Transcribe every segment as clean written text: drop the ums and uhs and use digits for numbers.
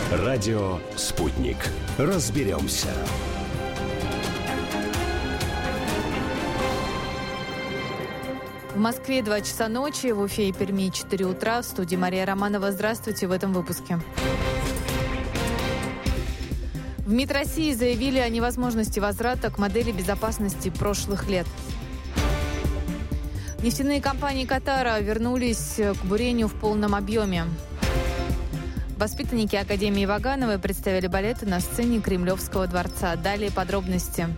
Радио «Спутник». Разберемся. В Москве 2 часа ночи, в Уфе и Перми 4 утра. В студии Мария Романова. Здравствуйте в этом выпуске. В МИД России заявили о невозможности возврата к модели безопасности прошлых лет. Нефтяные компании Катара вернулись к бурению в полном объеме. Воспитанники Академии Вагановой представили балеты на сцене Кремлевского дворца. Далее подробности.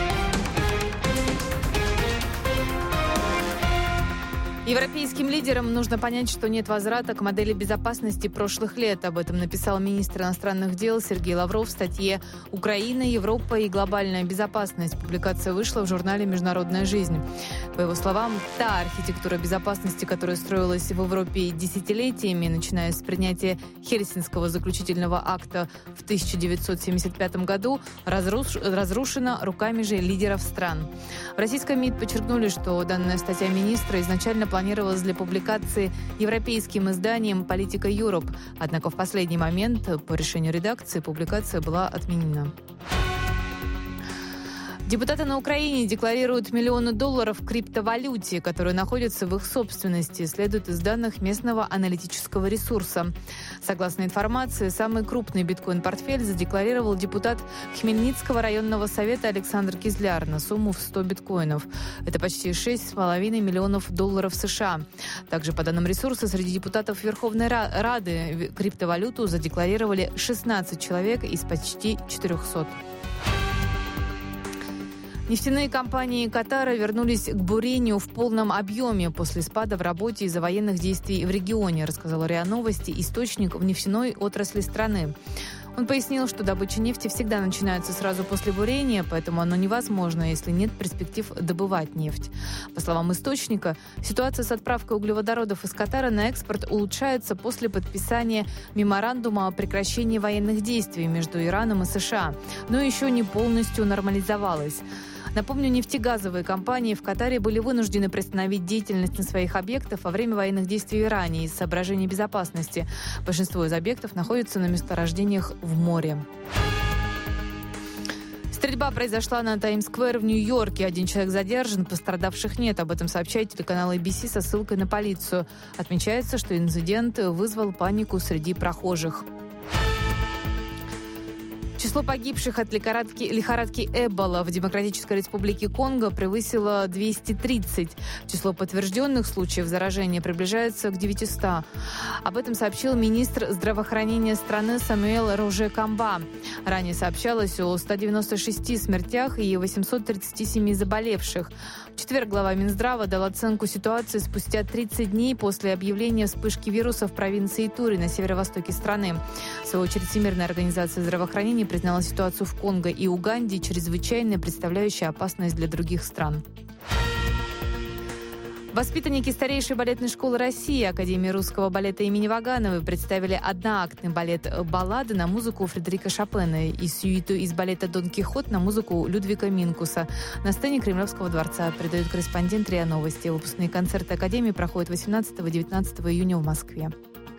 Европейским лидерам нужно понять, что нет возврата к модели безопасности прошлых лет. Об этом написал министр иностранных дел Сергей Лавров в статье «Украина, Европа и глобальная безопасность». Публикация вышла в журнале «Международная жизнь». По его словам, та архитектура безопасности, которая строилась в Европе десятилетиями, начиная с принятия Хельсинского заключительного акта в 1975 году, разрушена руками же лидеров стран. В российском МИД подчеркнули, что данная статья министра изначально планировалась для публикации европейским изданием «Политика Юроп». Однако в последний момент по решению редакции публикация была отменена. Депутаты на Украине декларируют миллионы долларов в криптовалюте, которые находятся в их собственности, следует из данных местного аналитического ресурса. Согласно информации, самый крупный биткоин-портфель задекларировал депутат Хмельницкого районного совета Александр Кизляр на сумму в 100 биткоинов. Это почти 6,5 миллионов долларов США. Также, по данным ресурса, среди депутатов Верховной Рады криптовалюту задекларировали 16 человек из почти 400. Нефтяные компании Катара вернулись к бурению в полном объеме после спада в работе из-за военных действий в регионе, рассказал РИА Новости источник в нефтяной отрасли страны. Он пояснил, что добыча нефти всегда начинается сразу после бурения, поэтому оно невозможно, если нет перспектив добывать нефть. По словам источника, ситуация с отправкой углеводородов из Катара на экспорт улучшается после подписания меморандума о прекращении военных действий между Ираном и США, но еще не полностью нормализовалась. Напомню, нефтегазовые компании в Катаре были вынуждены приостановить деятельность на своих объектах во время военных действий в Иране из соображений безопасности. Большинство из объектов находятся на месторождениях в море. Стрельба произошла на Таймс-сквер в Нью-Йорке. Один человек задержан, пострадавших нет. Об этом сообщает телеканал ABC со ссылкой на полицию. Отмечается, что инцидент вызвал панику среди прохожих. Число погибших от лихорадки Эбола в Демократической Республике Конго превысило 230. Число подтвержденных случаев заражения приближается к 900. Об этом сообщил министр здравоохранения страны Самуэл Роже Камба. Ранее сообщалось о 196 смертях и 837 заболевших. В четверг глава Минздрава дал оценку ситуации спустя 30 дней после объявления вспышки вируса в провинции Итури на северо-востоке страны. В свою очередь, Всемирная организация здравоохранения признала ситуацию в Конго и Уганде чрезвычайно представляющей опасность для других стран. Воспитанники старейшей балетной школы России Академии русского балета имени Вагановой представили одноактный балет «Баллады» на музыку Фредерика Шопена и сюиту из балета «Дон Кихот» на музыку Людвига Минкуса на сцене Кремлевского дворца, передает корреспондент РИА Новости. Выпускные концерты Академии проходят 18-19 июня в Москве.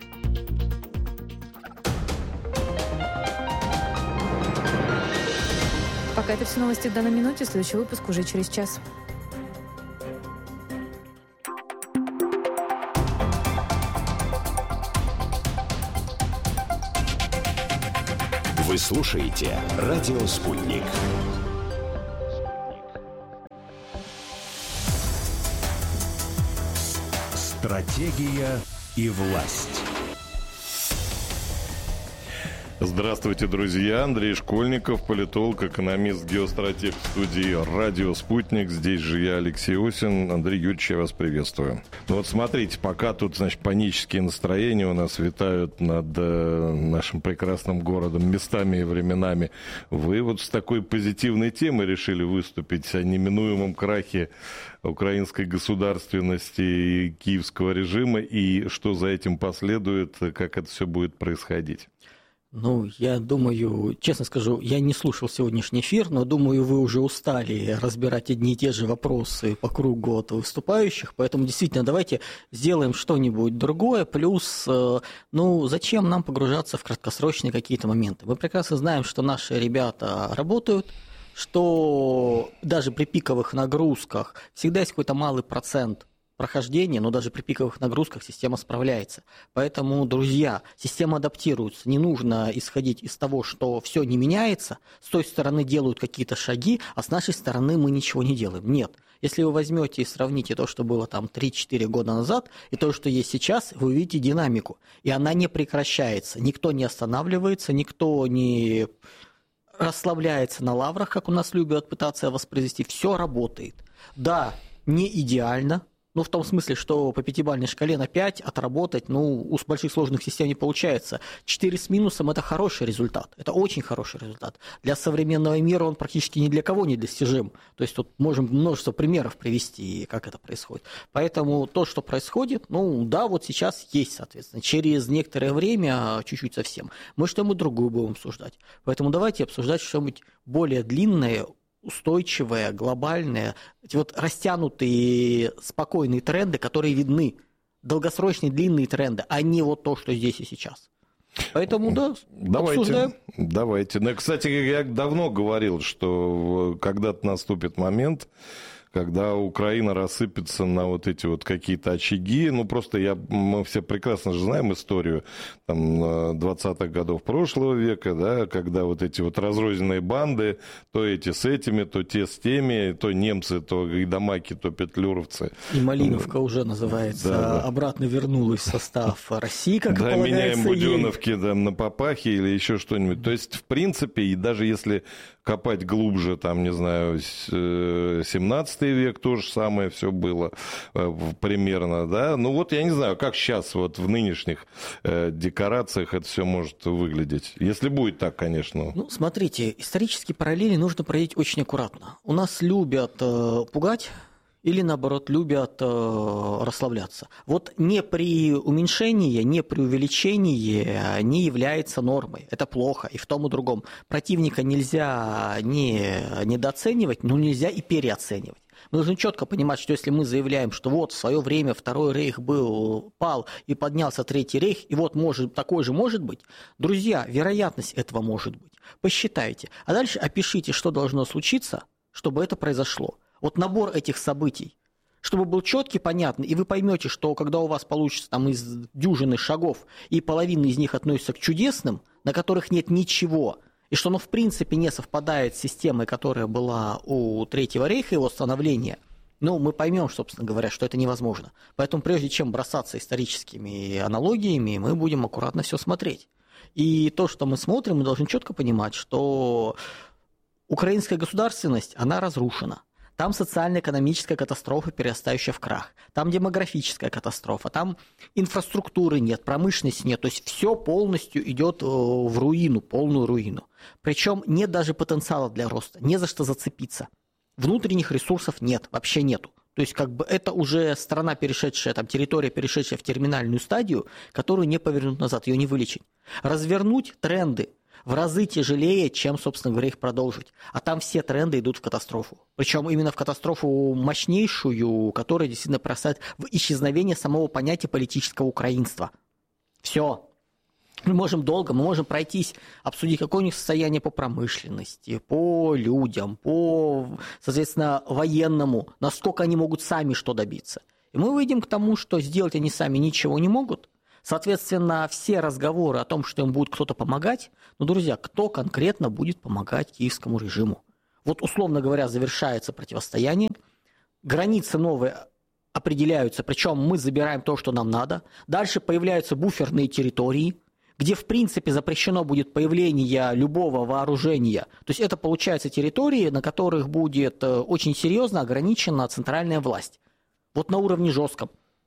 Пока это все новости в данной минуте. Следующий выпуск уже через час. Вы слушаете «Радио Спутник». Стратегия и власть. Здравствуйте, друзья. Андрей Школьников, политолог, экономист, геостратег в студии «Радио Спутник». Здесь же я, Алексей Осин. Андрей Юрьевич, я вас приветствую. Ну вот смотрите, пока тут, панические настроения у нас витают над нашим прекрасным городом местами и временами, вы вот с такой позитивной темой решили выступить о неминуемом крахе украинской государственности и киевского режима, и что за этим последует, как это все будет происходить? Я думаю, честно скажу, я не слушал сегодняшний эфир, но думаю, вы уже устали разбирать одни и те же вопросы по кругу от выступающих, поэтому действительно давайте сделаем что-нибудь другое, плюс, зачем нам погружаться в краткосрочные какие-то моменты? Мы прекрасно знаем, что наши ребята работают, что даже при пиковых нагрузках всегда есть какой-то малый процент прохождения, но даже при пиковых нагрузках система справляется. Поэтому, друзья, система адаптируется. Не нужно исходить из того, что все не меняется, с той стороны делают какие-то шаги, а с нашей стороны мы ничего не делаем. Нет. Если вы возьмете и сравните то, что было там 3-4 года назад, и то, что есть сейчас, вы увидите динамику. И она не прекращается. Никто не останавливается, никто не расслабляется на лаврах, как у нас любят пытаться воспроизвести. Все работает. Да, не идеально. В том смысле, что по 5-бальной шкале на 5 отработать, у больших сложных систем не получается. 4 с минусом – это хороший результат, это очень хороший результат. Для современного мира он практически ни для кого не достижим. То есть тут можем множество примеров привести, как это происходит. Поэтому то, что происходит, вот сейчас есть, соответственно. Через некоторое время, чуть-чуть совсем, мы что-нибудь другое будем обсуждать. Поэтому давайте обсуждать что-нибудь более длинное, устойчивые, глобальные, эти растянутые, спокойные тренды, которые видны, долгосрочные, длинные тренды, а не то, что здесь и сейчас. Поэтому, обсуждаем. Давайте. Кстати, я давно говорил, что когда-то наступит момент, когда Украина рассыпется на эти какие-то очаги. Просто мы все прекрасно же знаем историю 20-х годов прошлого века, да, когда эти разрозненные банды, то эти с этими, то те с теми, то немцы, то гайдамаки, то петлюровцы. И Малиновка уже называется, обратно вернулась в состав России, как да, полагается. Меняем Буденовки на Папахи или еще что-нибудь. То есть, в принципе, и даже если копать глубже, 17 век то же самое все было примерно, да. Я не знаю, как сейчас в нынешних декорациях это все может выглядеть. Если будет так, конечно. Смотрите, исторические параллели нужно проводить очень аккуратно. У нас любят пугать или, наоборот, любят расслабляться. Не при уменьшении, не при увеличении не является нормой. Это плохо и в том, и другом. Противника нельзя недооценивать, но нельзя и переоценивать. Мы должны четко понимать, что если мы заявляем, что в свое время Второй рейх пал и поднялся Третий рейх, и такой же может быть, друзья, вероятность этого может быть. Посчитайте. А дальше опишите, что должно случиться, чтобы это произошло. Набор этих событий, чтобы был четкий, понятный, и вы поймете, что когда у вас получится из дюжины шагов, и половина из них относится к чудесным, на которых нет ничего, и что оно в принципе не совпадает с системой, которая была у Третьего рейха, его становления, мы поймем, собственно говоря, что это невозможно. Поэтому прежде чем бросаться историческими аналогиями, мы будем аккуратно все смотреть. И то, что мы смотрим, мы должны четко понимать, что украинская государственность, она разрушена. Там социально-экономическая катастрофа, перерастающая в крах. Там демографическая катастрофа. Там инфраструктуры нет, промышленности нет. То есть все полностью идет в руину, полную руину. Причем нет даже потенциала для роста, не за что зацепиться. Внутренних ресурсов нет, вообще нету. То есть это уже страна, перешедшая, территория, перешедшая в терминальную стадию, которую не повернуть назад, ее не вылечить. Развернуть тренды в разы тяжелее, чем, собственно говоря, их продолжить. А там все тренды идут в катастрофу. Причем именно в катастрофу мощнейшую, которая действительно бросает в исчезновение самого понятия политического украинства. Все. Мы можем пройтись, обсудить, какое у них состояние по промышленности, по людям, по, соответственно, военному, насколько они могут сами что добиться. И мы выйдем к тому, что сделать они сами ничего не могут. Соответственно, все разговоры о том, что им будет кто-то помогать, друзья, кто конкретно будет помогать киевскому режиму? Условно говоря, завершается противостояние, границы новые определяются, причем мы забираем то, что нам надо, дальше появляются буферные территории, где, в принципе, запрещено будет появление любого вооружения. То есть это, получается, территории, на которых будет очень серьезно ограничена центральная власть. На уровне жестком.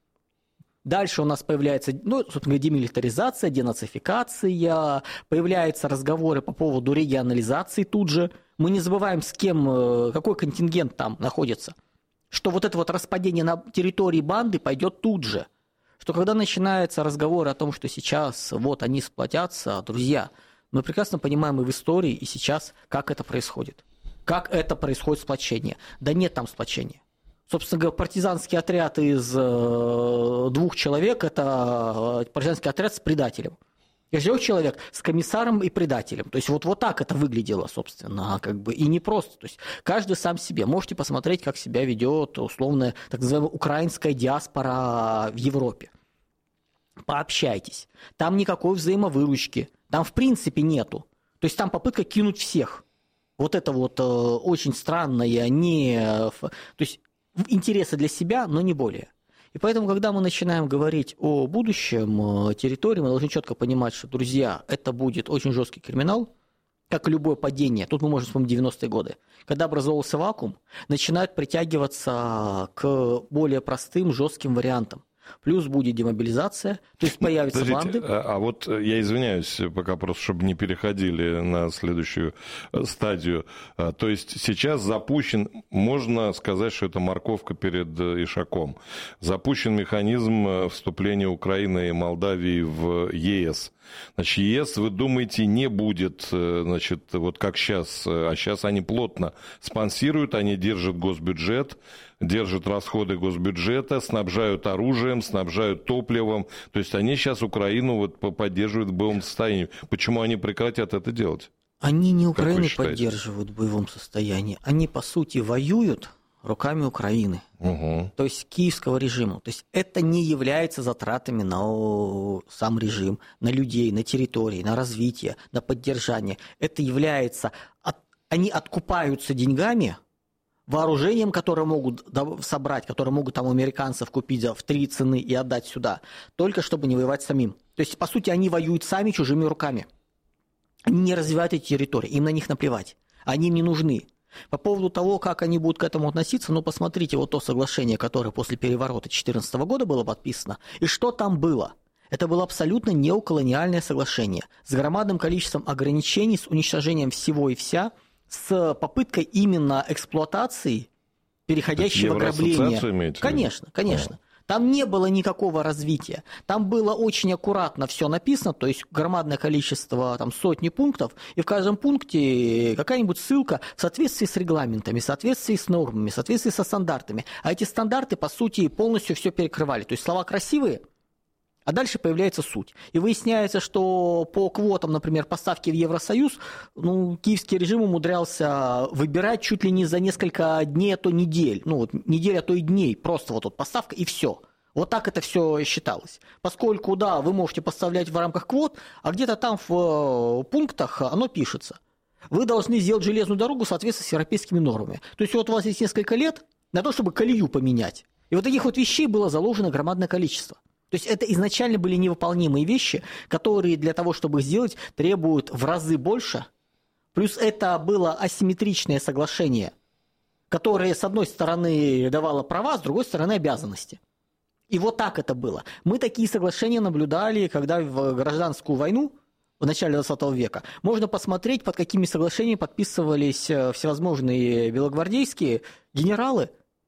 Дальше у нас появляется, собственно, демилитаризация, денацификация, появляются разговоры по поводу регионализации тут же. Мы не забываем, с кем, какой контингент там находится. Что это распадение на территории банды пойдет тут же. Что когда начинаются разговоры о том, что сейчас они сплотятся, друзья, Мы прекрасно понимаем и в истории, и сейчас, как это происходит. Как это происходит сплочение. Да нет там сплочения. Собственно говоря, партизанский отряд из 2 человек – это партизанский отряд с предателем. Из 3 человек с комиссаром и предателем. То есть вот так это выглядело, собственно, как бы, и не просто. То есть каждый сам себе. Можете посмотреть, как себя ведет условная так называемая украинская диаспора в Европе. Пообщайтесь. Там никакой взаимовыручки. Там в принципе нету. То есть там попытка кинуть всех. Вот это вот очень странное, то есть интересы для себя, но не более. И поэтому, когда мы начинаем говорить о будущем территории, мы должны четко понимать, что, друзья, это будет очень жесткий криминал, как и любое падение. Тут мы можем вспомнить 90-е годы. Когда образовался вакуум, начинают притягиваться к более простым, жестким вариантам. Плюс будет демобилизация, то есть появятся банды. А вот я извиняюсь, пока просто, чтобы не переходили на следующую стадию. То есть сейчас запущен, можно сказать, что это морковка перед ишаком. Запущен механизм вступления Украины и Молдавии в ЕС. Значит, ЕС, вы думаете, не будет, значит, вот как сейчас, а сейчас они плотно спонсируют, они держат госбюджет, держат расходы госбюджета, снабжают оружием, снабжают топливом, то есть они сейчас Украину вот поддерживают в боевом состоянии. Почему они прекратят это делать? Они не Украину поддерживают в боевом состоянии, они, по сути, воюют руками Украины, то есть киевского режима. То есть это не является затратами на сам режим, на людей, на территории, на развитие, на поддержание. Это является... Они откупаются деньгами, вооружением, которое могут собрать, которое могут там у американцев купить в 3 цены и отдать сюда, только чтобы не воевать самим. То есть, по сути, они воюют сами чужими руками. Они не развивают эти территории, им на них наплевать. Они им не нужны. По поводу того, как они будут к этому относиться, ну, посмотрите вот то соглашение, которое после переворота 2014 года было подписано, и что там было. Это было абсолютно неоколониальное соглашение с громадным количеством ограничений, с уничтожением всего и вся, с попыткой именно эксплуатации, переходящей в ограбление. Конечно, конечно. Там не было никакого развития. Там было очень аккуратно все написано, то есть громадное количество, там, сотни пунктов, и в каждом пункте какая-нибудь ссылка в соответствии с регламентами, в соответствии с нормами, в соответствии со стандартами. А эти стандарты, по сути, полностью все перекрывали. То есть слова красивые, а дальше появляется суть. И выясняется, что по квотам, например, поставки в Евросоюз, киевский режим умудрялся выбирать чуть ли не за несколько дней, а то недель. Неделя, а то и дней. Просто вот поставка и все. Вот так это все считалось. Поскольку, да, вы можете поставлять в рамках квот, а где-то там в пунктах оно пишется. Вы должны сделать железную дорогу в соответствии с европейскими нормами. То есть вот у вас есть несколько лет на то, чтобы колею поменять. И вот таких вот вещей было заложено громадное количество. То есть это изначально были невыполнимые вещи, которые для того, чтобы их сделать, требуют в разы больше. Плюс это было асимметричное соглашение, которое, с одной стороны, давало права, с другой стороны, обязанности. И вот так это было. Мы такие соглашения наблюдали, когда в гражданскую войну в начале 20 века. Можно посмотреть, под какими соглашениями подписывались всевозможные белогвардейские генералы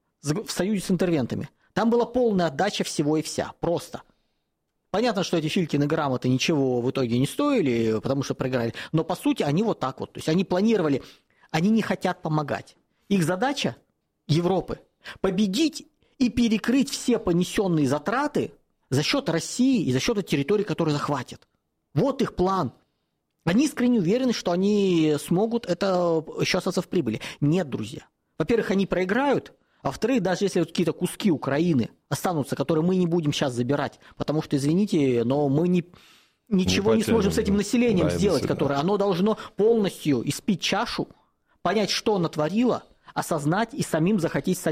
в союзе с интервентами. Там была полная отдача всего и вся, просто. Понятно, что эти Филькины грамоты ничего в итоге не стоили, потому что проиграли, но по сути они вот так вот. То есть они планировали, они не хотят помогать. Их задача, Европы, победить и перекрыть все понесенные затраты за счет России и за счет территорий, которые захватят. Вот их план. Они искренне уверены, что они смогут это еще остаться в прибыли. Нет, друзья. Во-первых, они проиграют. А во-вторых, даже если вот какие-то куски Украины останутся, которые мы не будем сейчас забирать, потому что, извините, но мы ничего не сможем с этим населением сделать, которое оно должно полностью испить чашу, понять, что натворило, осознать и самим захотеть стать